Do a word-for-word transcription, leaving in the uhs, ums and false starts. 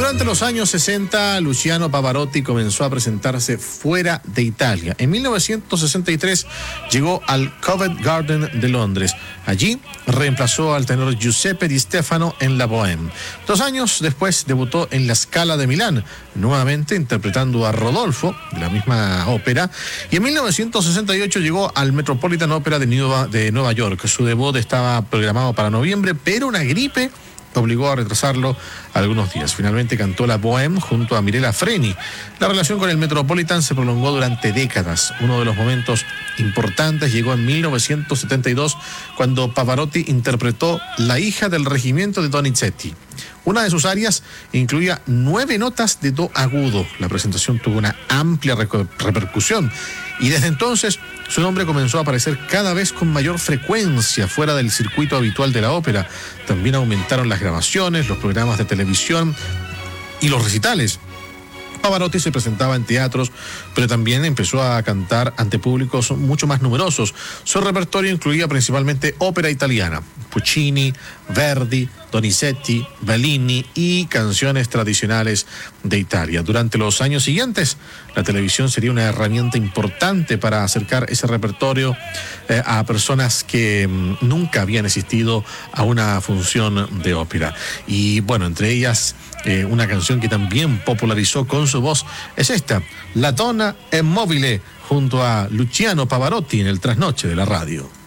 Durante los años sesenta, Luciano Pavarotti comenzó a presentarse fuera de Italia. En mil novecientos sesenta y tres llegó al Covent Garden de Londres. Allí reemplazó al tenor Giuseppe Di Stefano en la Bohème. Dos años después debutó en la Scala de Milán, nuevamente interpretando a Rodolfo, de la misma ópera. Y en mil novecientos sesenta y ocho llegó al Metropolitan Opera de Nueva, de Nueva York. Su debut estaba programado para noviembre, pero una gripe obligó a retrasarlo algunos días. Finalmente cantó la Bohème junto a Mirella Freni. La relación con el Metropolitan se prolongó durante décadas. Uno de los momentos importantes llegó en mil novecientos setenta y dos, cuando Pavarotti interpretó La hija del regimiento de Donizetti. Una de sus arias incluía nueve notas de do agudo. La presentación tuvo una amplia repercusión y desde entonces su nombre comenzó a aparecer cada vez con mayor frecuencia fuera del circuito habitual de la ópera. También aumentaron las grabaciones, los programas de televisión y los recitales. Pavarotti se presentaba en teatros, pero también empezó a cantar ante públicos mucho más numerosos. Su repertorio incluía principalmente ópera italiana, Puccini, Verdi, Donizetti, Bellini y canciones tradicionales de Italia. Durante los años siguientes, la televisión sería una herramienta importante para acercar ese repertorio eh, a personas que mm, nunca habían asistido a una función de ópera. Y bueno, entre ellas, eh, una canción que también popularizó con su voz es esta, La donna è mobile, junto a Luciano Pavarotti en el trasnoche de la radio.